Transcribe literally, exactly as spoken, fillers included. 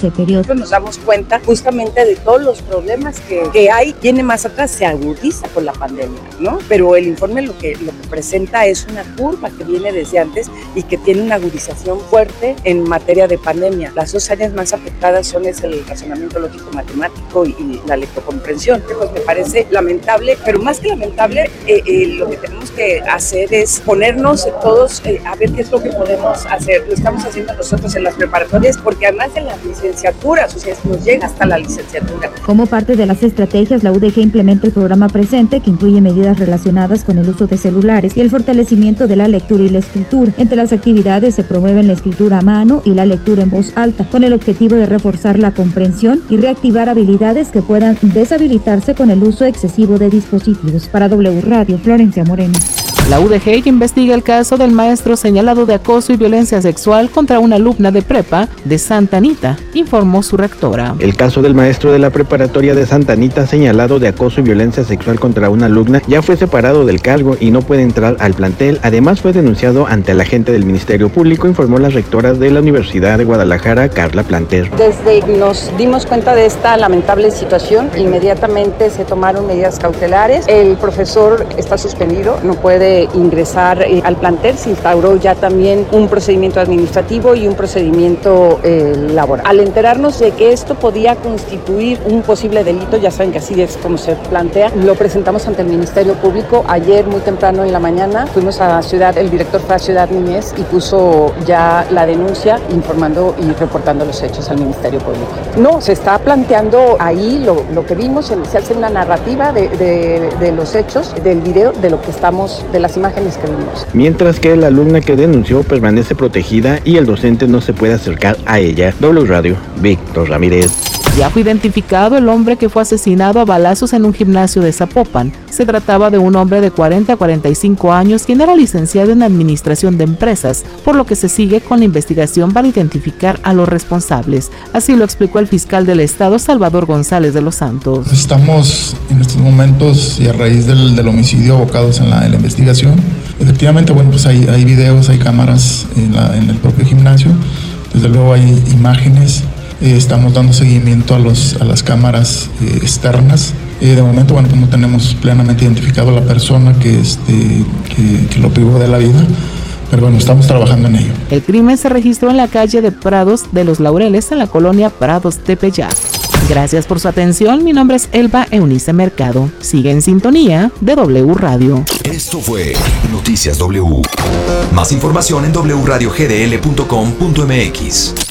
ese periodo. Nos damos cuenta justamente de todos los problemas que, que hay. Viene más atrás, se agudiza por la pandemia, ¿no? Pero el informe lo que, lo que presenta es una curva que viene desde antes y que tiene una agudización fuerte en materia de pandemia. Las dos áreas más afectadas son es el razonamiento lógico-matemático y, y la lectocomprensión, que pues me parece lamentable, pero más que lamentable, eh, eh, lo que tenemos que hacer es ponernos todos eh, a ver qué es lo que podemos hacer. Lo estamos haciendo nosotros en las preparatorias, porque además de las licenciaturas, o sea, nos llega hasta la licenciatura. Como parte de las estrategias, la U D G implementa el programa Presente, que incluye medidas relacionadas con el uso de celulares y el fortalecimiento de la lectura y la escritura. Entre las actividades se promueven la escritura a mano y la lectura en voz alta, con el objetivo de reforzar la comprensión y reactivar habilidades que puedan deshabilitarse con el uso excesivo de dispositivos. Para W Radio, Florencia Moreno. La U D G investiga el caso del maestro señalado de acoso y violencia sexual contra una alumna de prepa de Santa Anita, informó su rectora. El caso del maestro de la preparatoria de Santa Anita señalado de acoso y violencia sexual contra una alumna ya fue separado del cargo y no puede entrar al plantel. Además fue denunciado ante el agente del Ministerio Público, informó la rectora de la Universidad de Guadalajara, Carla Planter. Desde que nos dimos cuenta de esta lamentable situación, inmediatamente se tomaron medidas cautelares. El profesor está suspendido, no puede ingresar eh, al plantel. Se instauró ya también un procedimiento administrativo y un procedimiento eh, laboral. Al enterarnos de que esto podía constituir un posible delito, ya saben que así es como se plantea, lo presentamos ante el Ministerio Público. Ayer muy temprano en la mañana fuimos a Ciudad, el director fue a Ciudad Niñez y puso ya la denuncia informando y reportando los hechos al Ministerio Público. No, se está planteando ahí lo, lo que vimos, se hace una narrativa de, de, de los hechos, del video, de lo que estamos, de las imágenes que vimos. Mientras que la alumna que denunció permanece protegida y el docente no se puede acercar a ella. W Radio, Víctor Ramírez. Ya fue identificado el hombre que fue asesinado a balazos en un gimnasio de Zapopan. Se trataba de un hombre de cuarenta a cuarenta y cinco años, quien era licenciado en Administración de Empresas, por lo que se sigue con la investigación para identificar a los responsables. Así lo explicó el fiscal del Estado, Salvador González de los Santos. Estamos en estos momentos y a raíz del, del homicidio abocados en la, en la investigación. Efectivamente, bueno, pues hay, hay videos, hay cámaras en, la, en el propio gimnasio. Desde luego hay imágenes. Eh, estamos dando seguimiento a, los, a las cámaras eh, externas. Eh, de momento, bueno, pues no tenemos plenamente identificado a la persona que, este, que, que lo privó de la vida, pero bueno, estamos trabajando en ello. El crimen se registró en la calle de Prados de los Laureles, en la colonia Prados Tepeyac. Gracias por su atención. Mi nombre es Elba Eunice Mercado. Sigue en sintonía de W Radio. Esto fue Noticias W. Más información en w radio g d l punto com punto m x.